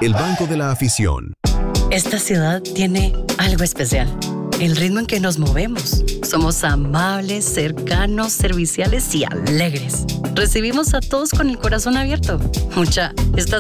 el banco de la afición. Esta ciudad tiene algo especial. El ritmo en que nos movemos. Somos amables, cercanos, serviciales y alegres. Recibimos a todos con el corazón abierto. Esta